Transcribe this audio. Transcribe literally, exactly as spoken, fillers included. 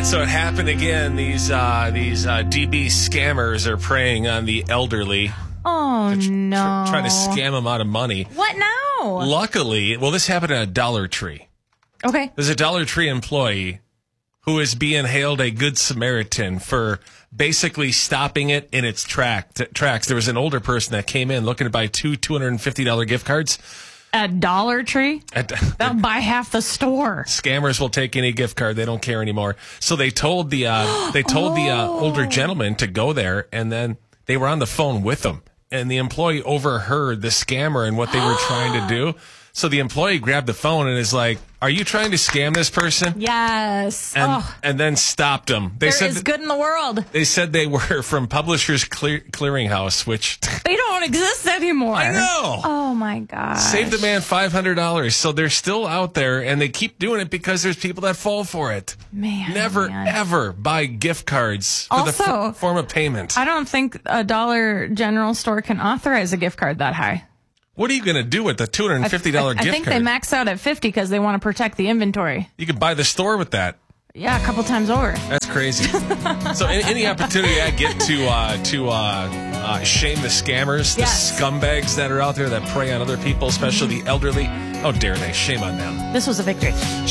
right, so it happened again. These uh, these uh, D B scammers are preying on the elderly. Oh, tr- no. Tr- trying to scam them out of money. What now? Luckily, well, this happened at a Dollar Tree. Okay. There's a Dollar Tree employee who is being hailed a good Samaritan for basically stopping it in its track, t- tracks. There was an older person that came in looking to buy two two hundred fifty dollars gift cards. At Dollar Tree? At, That'll buy half the store. Scammers will take any gift card. They don't care anymore. So they told the uh, they told oh. the uh, older gentleman to go there, and then they were on the phone with him. And the employee overheard the scammer and what they were trying to do. So the employee grabbed the phone and is like, "Are you trying to scam this person?" Yes. And, oh. and then stopped them. They there said is th- good in the world. They said they were from Publishers Clear- Clearinghouse, which they don't exist anymore. I know. Oh my god! Saved the man five hundred dollars. So they're still out there, and they keep doing it because there's people that fall for it. Man, never man. ever buy gift cards for also, the f- form of payment. I don't think a Dollar General store can authorize a gift card that high. What are you going to do with the two hundred fifty dollars I, I, gift I think card? they max out at fifty because they want to protect the inventory. You could buy the store with that. Yeah, a couple times over. That's crazy. So any, any opportunity I get to uh, to uh, uh, shame the scammers, the yes. scumbags that are out there that prey on other people, especially mm-hmm. the elderly, how dare they? Shame on them. This was a victory.